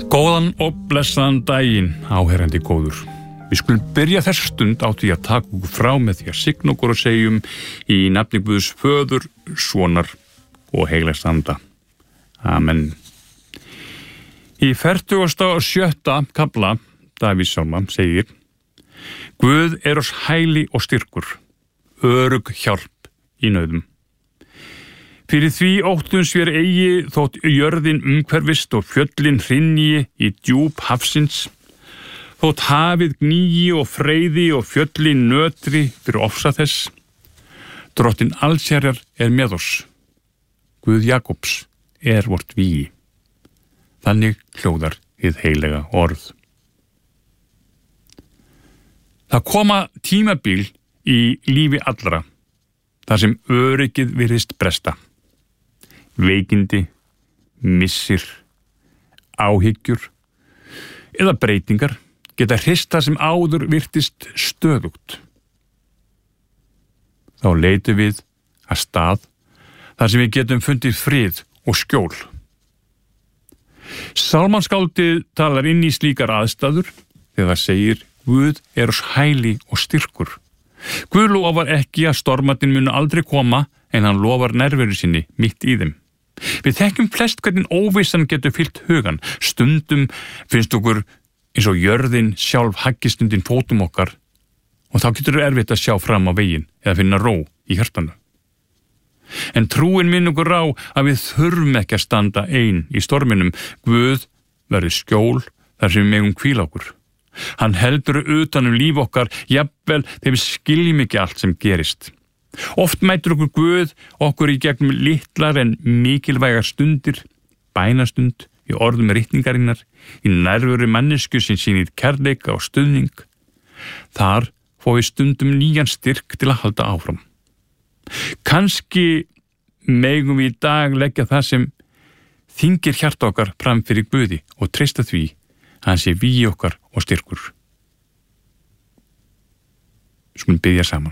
Góðan og blessaðan daginn, áheyrandi góður. Við skulum byrja þessa stund á því að taka okkur frá með því að signa okkur og segjum í nafni Guðs Föður, Sonar og Heilags Anda. Amen. Í 47. kafla Davíðssálma segir: Guð oss hæli og styrkur, örugg hjálp í nauðum. Fyrir því óttumst vér eigi þótt jörðin umhverfist og fjöllin hrynji í djúp hafsins, þótt hafið gníi og freyði og fjöllin nötri fyrir ofsa þess. Drottinn allsherjar með oss, Guð Jakobs vort vígi. Þannig hljóðar hið heilaga orð. Það koma tímabil í lífi allra, þar sem öryggið virðist bresta. Veikindi, missir, áhyggjur eða breytingar geta hrista sem áður virtist stöðugt. Þá leitum við að stað þar sem við getum fundið frið og skjól. Sálmaskáldið talar inn í slíkar aðstæður þegar það segir: Guð oss hæli og styrkur. Guð lofar ekki að stormarnir munu aldrei koma, en hann lofar nærveru sinni mitt í þeim. Við þekkjum flest hvernig óvissan getur fyllt hugan. Stundum finnst okkur eins og jörðin sjálf haggist undir fótum okkar og þá getur erfitt að sjá fram á veginn eða finna ró í hjartanu. En trúin minn okkur á að við þurfum ekki að standa ein í storminum. Guð verður skjól þar sem við megum hvíla okkur. Hann heldur utan líf okkar, jafnvel þegar við skiljum ekki allt sem gerist. Oft mætir okkur í gegnum litlar en mikilvægar stundir, bænastund, í orðum ritningarinnar, í nærveru mannesku sem sýnir kærleika og stuðning. Þar fá við stundum nýjan styrk til að halda áfram. Kannski megum við í dag leggja það sem þyngir hjarta okkar fram fyrir Guði og treysta því að hann sé vígi okkar og styrkur. Skulum biðja saman.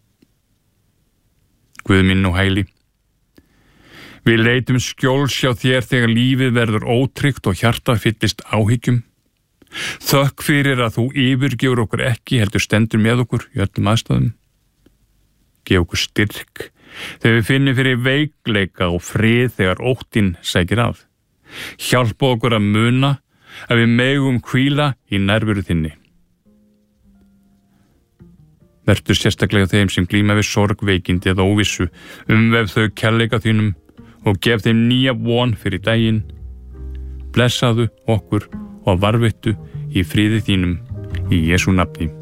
Guð minn og hæli, við leitum skjóls hjá þér þegar lífið verður ótryggt og hjartað fyllist áhyggjum. Þökk fyrir að þú yfirgefur okkur ekki, heldur stendur með okkur í öllum aðstæðum. Gef okkur styrk þegar við finnum fyrir veikleika og frið þegar óttinn sækir að. Hjálpa okkur að muna að við megum hvíla í nærveru þinni. Vertu sérstaklega þeim sem glíma við sorg, veikindi eða óvissu, umvef þau kærleika þínum og gef þeim nýja von fyrir daginn. Blessaðu okkur og varðveittu í friði þínum í Jesú nafni.